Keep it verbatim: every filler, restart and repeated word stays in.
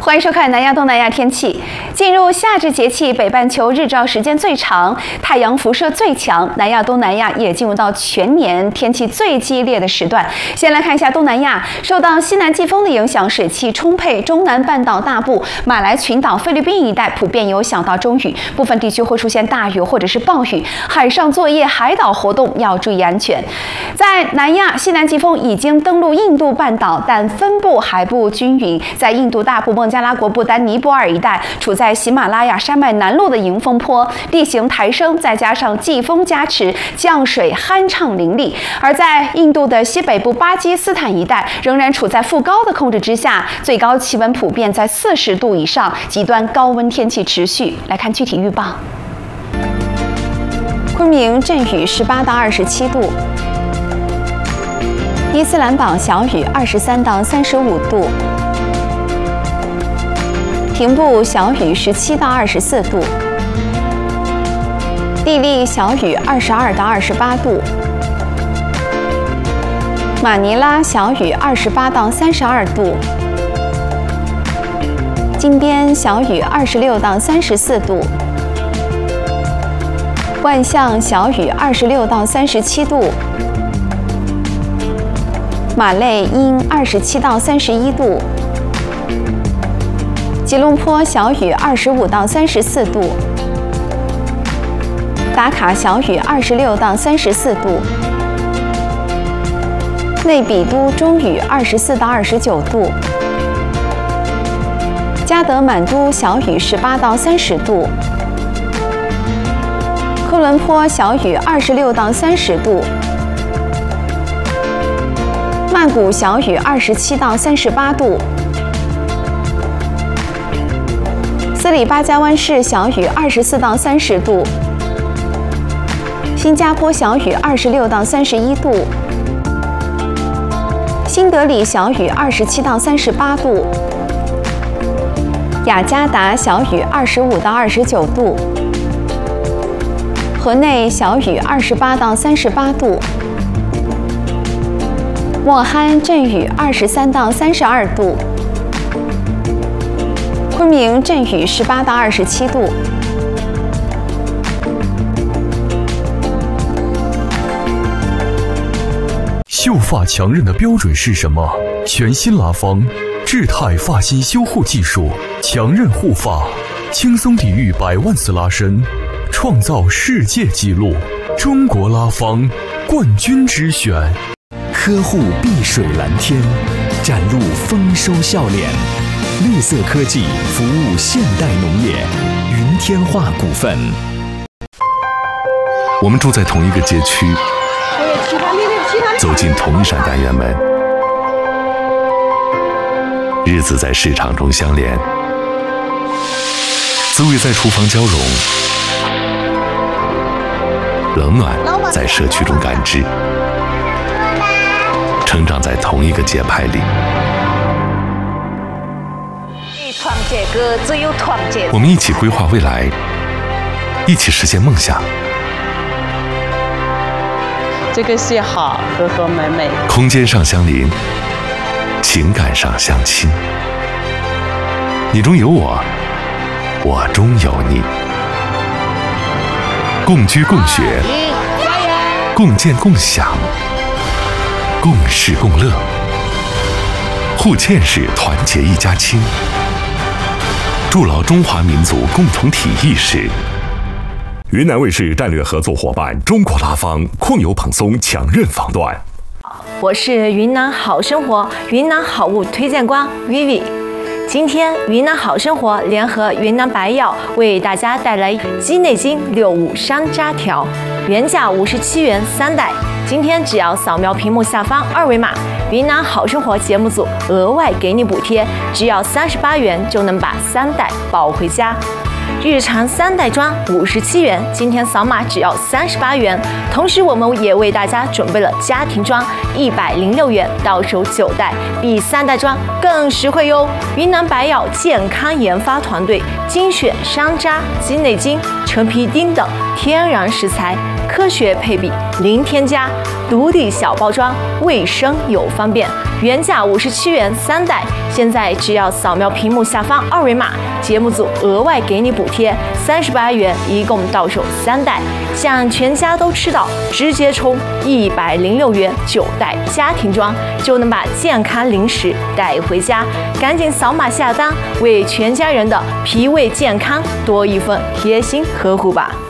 欢迎收看南亚东南亚天气。进入夏至节气，北半球日照时间最长，太阳辐射最强，南亚东南亚也进入到全年天气最激烈的时段。先来看一下东南亚，受到西南季风的影响，水汽充沛，中南半岛大部、马来群岛、菲律宾一带普遍有小到中雨，部分地区会出现大雨或者是暴雨。海上作业、海岛活动要注意安全。在南亚，西南季风已经登陆印度半岛，但分布还不均匀。在印度大部、孟加拉国、不丹、尼泊尔一带，处在喜马拉雅山脉南麓的迎风坡，地形抬升，再加上季风加持，降水酣畅淋漓。而在印度的西北部巴基斯坦一带，仍然处在副高的控制之下，最高气温普遍在四十度以上，极端高温天气持续。来看具体预报。昆明阵雨十八到二十七度，伊斯兰堡小雨二十三到三十五度，廷布小雨十七到二十四度，地利小雨二十二到二十八度，马尼拉小雨二十八到三十二度，金边小雨二十六到三十四度，万象小雨二十六到三十七度，马累阴二十七到三十一度，吉隆坡小雨二十五到三十四度，达卡小雨二十六到三十四度，内比都中雨二十四到二十九度，加德满都小雨十八到三十度，科伦坡小雨二十六到三十度，曼谷小雨二十七到三十八度，斯里巴加湾市小雨二十四到三十度，新加坡小雨二十六到三十一度，新德里小雨二十七到三十八度，雅加达小雨二十五到二十九度，河内小雨二十八到三十八度，莫罕阵雨二十三到三十二度，昆明阵雨十八到二十七度。 秀发强韧的标准是什么？全新拉芳智泰发型修护技术，强韧护发，轻松抵御百万次拉伸，创造世界纪录。中国拉芳冠军之选， 呵护碧水蓝天，展露丰收笑脸。绿色科技服务现代农业，云天化股份。 我们住在同一个街区，走进同一扇单元门，日子在市场中相连，滋味在厨房交融，冷暖在社区中感知，成长在同一个节拍里。 团结歌只有团结。 我们一起规划未来，一起实现梦想。 这个是好和和美美， 空间上相邻，情感上相亲。你中有我，我中有你，共居共学，共建共享，共事共乐，互嵌式团结一家亲，筑牢中华民族共同体意识。 云南卫视战略合作伙伴中国拉芳控油蓬松强韧防断。 我是云南好生活云南好物推荐官 Vivi。今天云南好生活联合云南白药为大家带来鸡内金六五山楂条，原价五十七元三袋，今天只要扫描屏幕下方二维码，云南好生活节目组额外给你补贴，只要三十八元就能把三袋抱回家。日常三袋装五十七元，今天扫码只要三十八元。同时，我们也为大家准备了家庭装一百零六元，到手九袋，比三袋装更实惠哟。云南白药健康研发团队精选山楂、鸡内金、陈皮丁等天然食材， 科学配比，零添加，独立小包装，卫生又方便。原价五十七元三袋，现在只要扫描屏幕下方二维码，节目组额外给你补贴三十八元，一共到手三袋，想全家都吃到，直接充一百零六元九袋家庭装，就能把健康零食带回家。赶紧扫码下单，为全家人的脾胃健康多一份贴心呵护吧。